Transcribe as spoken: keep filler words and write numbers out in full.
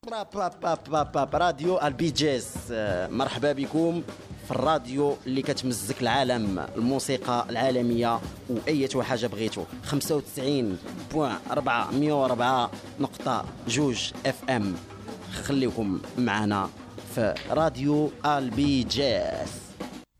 با با با با با راديو البيجيس، مرحبا بكم في الراديو اللي كتمزك العالم، الموسيقى العالميه واي حاجه بغيتو. خمسة وتسعين فاصلة أربعة مية وأربعة نقطة جوج اف ام. خليكم معنا في راديو البيجيس.